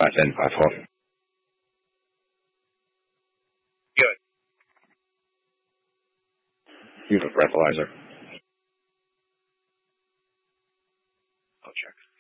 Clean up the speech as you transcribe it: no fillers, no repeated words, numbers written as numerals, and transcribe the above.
510, 540. Good. You have a breathalyzer. I'll check.